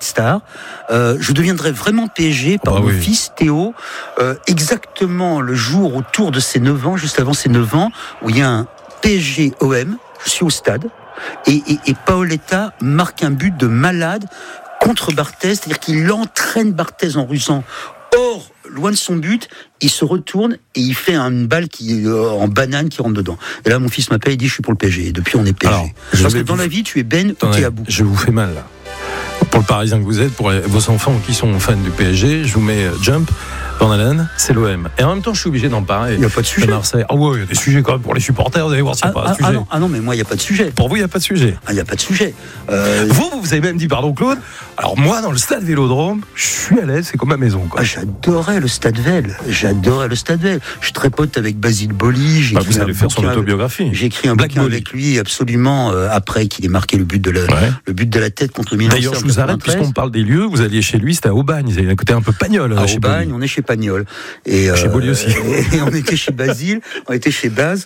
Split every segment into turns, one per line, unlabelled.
cette star. Je deviendrai vraiment PSG par mon fils Théo, exactement le jour autour de ses 9 ans, juste avant ses 9 ans, où il y a un PSG-OM, je suis au stade, et Paoletta marque un but de malade contre Barthez, c'est-à-dire qu'il entraîne Barthez en rusant. Or, loin de son but, il se retourne et il fait une balle en banane qui rentre dedans. Et là, mon fils m'appelle et dit, je suis pour le PSG. Et depuis, on est PSG. Alors, parce que dans la vie, tu es Ben ou tu es Abou.
Je vous fais mal, là. Pour le Parisien que vous êtes, pour vos enfants qui sont fans du PSG, je vous mets Jump, Van Halen, c'est l'OM. Et en même temps, je suis obligé d'en parler.
Il n'y a pas de sujet.
Marseille. Ah ouais, il y a des sujets quand même pour les supporters, vous allez voir, c'est pas un sujet.
Non, mais moi, il n'y a pas de sujet.
Pour vous, il n'y a pas de sujet.
Il n'y a pas de sujet.
Vous avez même dit, pardon Claude, alors moi, dans le stade Vélodrome, je suis à l'aise, c'est comme ma maison, quoi.
J'adorais le stade Vell. Je suis très pote avec Basile Boli.
Vous allez faire son autobiographie.
J'ai écrit un bouquin avec lui, absolument, après qu'il ait marqué le but de la tête contre le Milan.
D'ailleurs, je vous arrête, puisqu'on parle des lieux, vous alliez chez lui, c'était à Aubagne, il y avait un côté un peu Pagnol.
À Aubagne, on est chez Pagnol. Et,
chez Boli aussi.
Et on était chez Basile, on était chez Baz,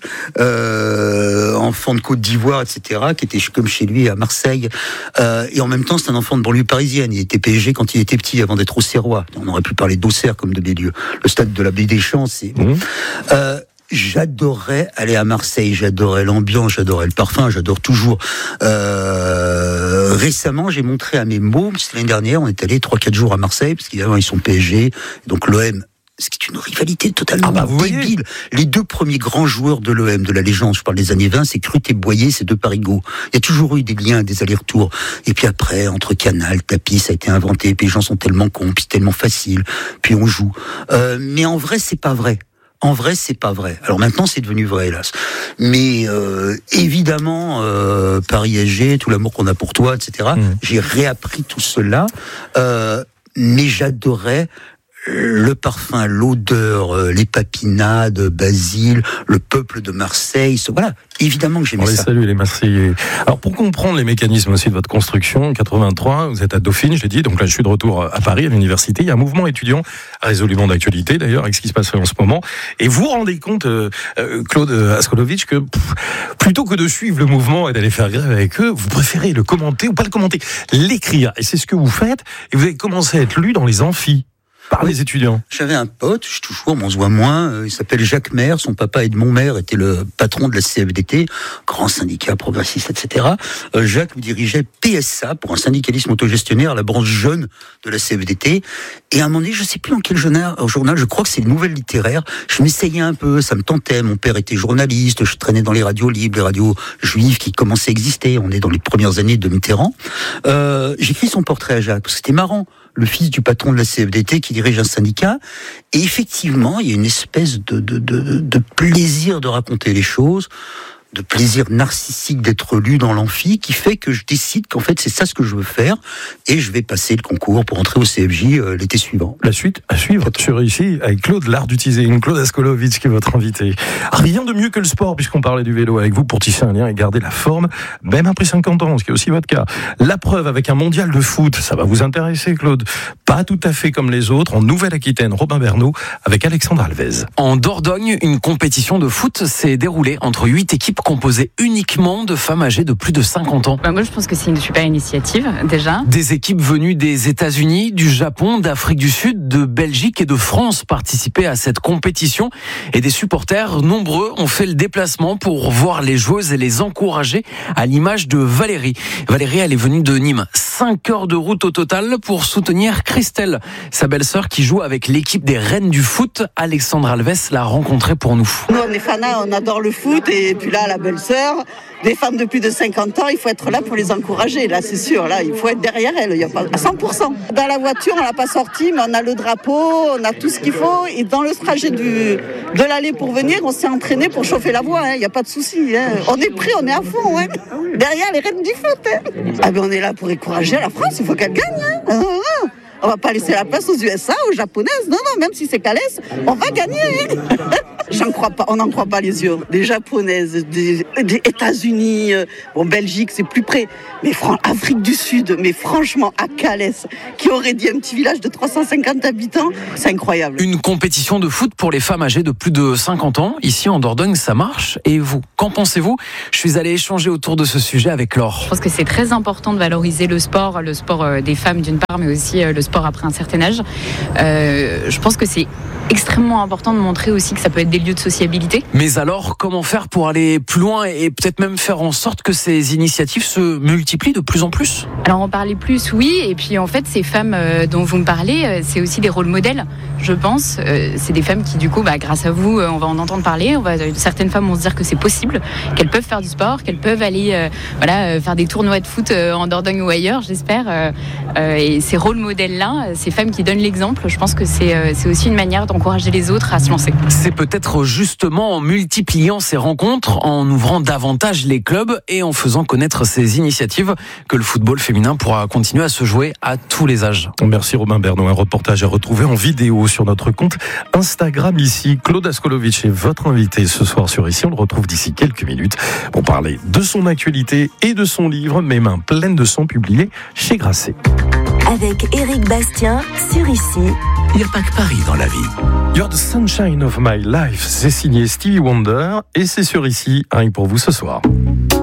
enfant de Côte d'Ivoire, etc., qui était comme chez lui à Marseille. Et en même temps, c'est un enfant de banlieue parisienne. Il était PSG quand il était petit, avant d'être Auxerrois. On aurait pu parler d'Auxerre comme de Bélieu. Le stade de la Baie des Champs, c'est... J'adorais aller à Marseille, j'adorais l'ambiance, j'adorais le parfum, j'adore toujours. Récemment, j'ai montré à mes mômes, c'était l'année dernière, on est allé 3-4 jours à Marseille, parce qu'évidemment, ils sont PSG, donc l'OM, c'est une rivalité totalement débile. Les 2 premiers grands joueurs de l'OM, de la légende, je parle des années 20, c'est Crut et Boyer, c'est 2 parigots. Il y a toujours eu des liens, des allers-retours. Et puis après, entre Canal, Tapis, ça a été inventé, puis les gens sont tellement cons, puis c'est tellement facile, puis on joue. Mais en vrai, c'est pas vrai. C'est pas vrai. Alors maintenant, c'est devenu vrai, hélas. Mais évidemment, Paris SG, tout l'amour qu'on a pour toi, etc. J'ai réappris tout cela, mais j'adorais le parfum, l'odeur, les papinades, Basile, le peuple de Marseille, voilà. Évidemment que j'aimais ça.
Salut les Marseillais. Alors pour comprendre les mécanismes aussi de votre construction, en 83, vous êtes à Dauphine, je l'ai dit, donc là je suis de retour à Paris, à l'université. Il y a un mouvement étudiant résolument d'actualité d'ailleurs, avec ce qui se passe en ce moment. Et vous vous rendez compte, Claude Askolovitch, que plutôt que de suivre le mouvement et d'aller faire grève avec eux, vous préférez le commenter, ou pas le commenter, l'écrire. Et c'est ce que vous faites, et vous avez commencé à être lu dans les amphis. Par les étudiants.
J'avais un pote, je suis toujours, on se voit moins, il s'appelle Jacques Maire, son papa Edmond Maire était le patron de la CFDT, grand syndicat progressiste, etc. Jacques dirigeait PSA, pour un syndicalisme autogestionnaire, la branche jeune de la CFDT, et à un moment donné, je ne sais plus dans quel journal, je crois que c'est une nouvelle littéraire, je m'essayais un peu, ça me tentait, mon père était journaliste, je traînais dans les radios libres, les radios juives qui commençaient à exister, on est dans les premières années de Mitterrand. J'écris son portrait à Jacques, parce que c'était marrant, le fils du patron de la CFDT qui dirige un syndicat. Et effectivement, il y a une espèce de plaisir de raconter les choses, de plaisir narcissique d'être lu dans l'amphi, qui fait que je décide qu'en fait c'est ça ce que je veux faire, et je vais passer le concours pour entrer au CFJ l'été suivant.
La suite à suivre sur ici avec Claude, l'art d'utiliser une Claude Askolovitch qui est votre invité. Rien de mieux que le sport, puisqu'on parlait du vélo avec vous, pour tisser un lien et garder la forme, même après 50 ans, ce qui est aussi votre cas. La preuve avec un mondial de foot, ça va vous intéresser Claude. Pas tout à fait comme les autres, en Nouvelle-Aquitaine, Robin Bernot avec Alexandre Alves.
En Dordogne, une compétition de foot s'est déroulée entre 8 équipes composées uniquement de femmes âgées de plus de 50 ans.
Moi, je pense que c'est une super initiative, déjà.
Des équipes venues des États-Unis, du Japon, d'Afrique du Sud, de Belgique et de France participaient à cette compétition. Et des supporters nombreux ont fait le déplacement pour voir les joueuses et les encourager, à l'image de Valérie. Valérie, elle est venue de Nîmes. 5 heures de route au total pour soutenir Christelle, sa belle-sœur qui joue avec l'équipe des Reines du foot. Alexandre Alves l'a rencontrée pour nous.
Nous, on est fanas, on adore le foot, et puis là, la belle-sœur, des femmes de plus de 50 ans, il faut être là pour les encourager, là, c'est sûr, là, il faut être derrière elles, il y a pas, à 100%. Dans la voiture, on l'a pas sortie, mais on a le drapeau, on a tout ce qu'il faut, et dans le trajet de l'aller pour venir, on s'est entraîné pour chauffer la voie, il n'y a pas de souci, hein. On est prêt, on est à fond, hein. Derrière les Reines du foot, hein. Ah ben on est là pour encourager la France, il faut qu'elle gagne, hein. On va pas laisser la place aux USA, aux Japonaises, non, même si c'est Calais, on va gagner, hein. J'en crois pas, on n'en croit pas les yeux. Des Japonaises, des États-Unis, Belgique, c'est plus près. Mais Afrique du Sud, mais franchement, à Calais, qui aurait dit un petit village de 350 habitants, c'est incroyable.
Une compétition de foot pour les femmes âgées de plus de 50 ans. Ici, en Dordogne, ça marche. Et vous, qu'en pensez-vous ? Je suis allé échanger autour de ce sujet avec Laure.
Je pense que c'est très important de valoriser le sport des femmes d'une part, mais aussi le sport après un certain âge. Je pense que c'est extrêmement important de montrer aussi que ça peut être des lieux de sociabilité.
Mais alors, comment faire pour aller plus loin et peut-être même faire en sorte que ces initiatives se multiplient de plus en plus ?
Alors en parler plus, oui, et puis en fait ces femmes dont vous me parlez, c'est aussi des rôles modèles, je pense. C'est des femmes qui du coup, grâce à vous, on va en entendre parler. Certaines femmes vont se dire que c'est possible, qu'elles peuvent faire du sport, qu'elles peuvent aller faire des tournois de foot en Dordogne ou ailleurs, j'espère. Et ces rôles modèles-là, ces femmes qui donnent l'exemple, je pense que c'est aussi une manière d'encourager les autres à se lancer.
C'est peut-être justement en multipliant ces rencontres, en ouvrant davantage les clubs et en faisant connaître ces initiatives que le football féminin pourra continuer à se jouer à tous les âges.
Merci Robin Bernot. Un reportage à retrouver en vidéo sur notre compte Instagram ici. Claude Askolovitch est votre invité ce soir sur Ici. On le retrouve d'ici quelques minutes pour parler de son actualité et de son livre Mes mains pleines de sang, publié chez Grasset.
Avec Éric Bastien sur Ici.
Il n'y a pas que Paris dans la vie.
You're the sunshine of my life. C'est signé Stevie Wonder et c'est sur Ici, rien que pour vous ce soir.